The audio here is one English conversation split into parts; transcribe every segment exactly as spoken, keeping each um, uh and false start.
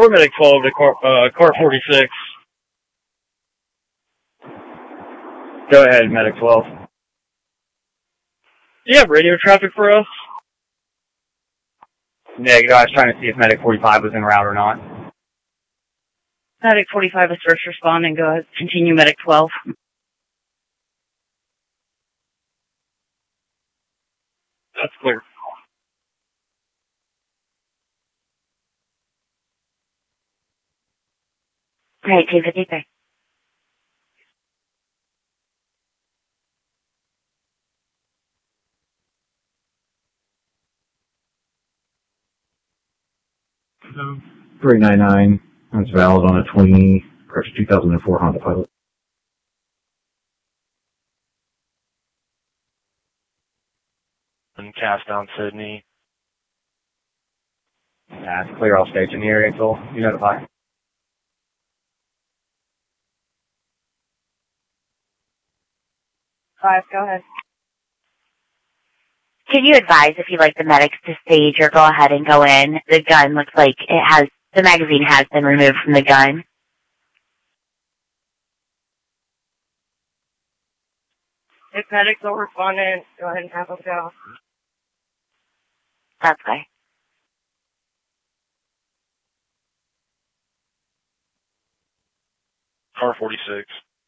for Medic twelve to car, uh, car forty-six. Go ahead, Medic twelve. Do you have radio traffic for us? Negative. I was trying to see if Medic forty-five was en route or not. Medic forty-five is first responding. Go ahead. Continue Medic twelve. That's clear. Right, two fifty-three. three ninety-nine. That's valid on a twenty, correction, two thousand four Honda Pilot. And cast down Sydney. That's clear all station here, Axel. You notify. Five, go ahead. Can you advise if you'd like the medics to stage or go ahead and go in? The gun looks like it has, the magazine has been removed from the gun. If medics don't respond in, go ahead and have them go. That's okay. Car forty-six.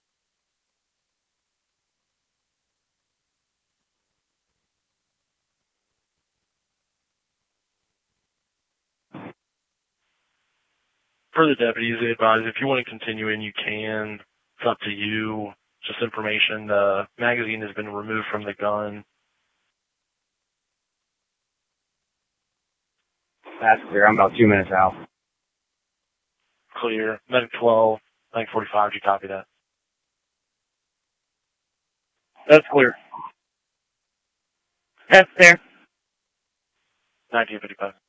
For the deputies, they advise if you want to continue in, you can. It's up to you. Just information. The magazine has been removed from the gun. That's clear. I'm about two minutes out. Clear. Medic twelve, Medic forty-five, do you copy that? That's clear. That's there. nineteen fifty-five.